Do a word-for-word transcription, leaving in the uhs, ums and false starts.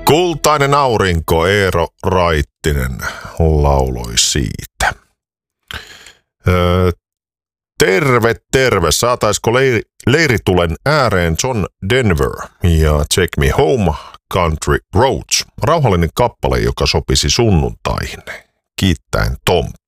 Kultainen aurinko, Eero Raittinen lauloi siitä. Öö, terve, terve. Saataisiko leiri, leiritulen ääreen John Denver ja Take Me Home, Country Roads. Rauhallinen kappale, joka sopisi sunnuntaihin. Kiittäen Tomppi.